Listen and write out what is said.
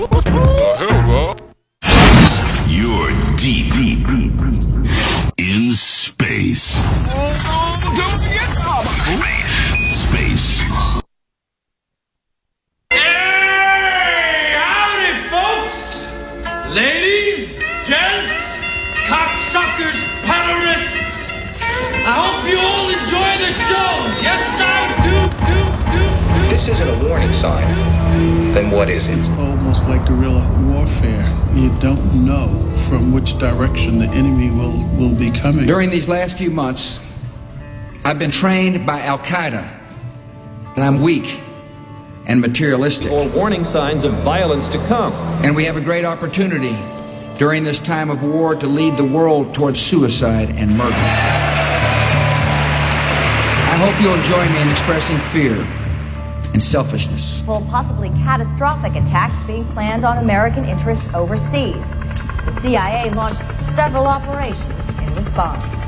You're deep in space. Space. Hey, howdy, folks! Ladies, gents, cocksuckers, pederists. I hope you all enjoy the show. Yes, I do. This isn't a warning sign. Then what is it? It's almost like guerrilla warfare. You don't know from which direction the enemy will be coming. During these last few months, I've been trained by Al-Qaeda that I'm weak and materialistic. Or warning signs of violence to come. And we have a great opportunity during this time of war to lead the world towards suicide and murder. I hope you'll join me in expressing fear and selfishness. Well, possibly catastrophic attacks being planned on American interests overseas. The CIA launched several operations in response.